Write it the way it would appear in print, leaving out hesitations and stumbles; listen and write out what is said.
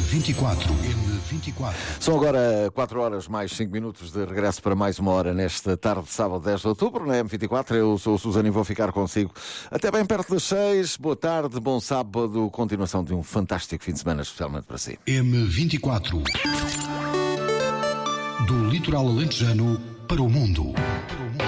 M24. M24. São agora 4 horas mais 5 minutos de regresso para mais uma hora nesta tarde de sábado 10 de outubro, na M24. Eu sou o Susana e vou ficar consigo até bem perto das 6. Boa tarde, bom sábado, continuação de um fantástico fim de semana, especialmente para si. M24. Do litoral alentejano para o mundo.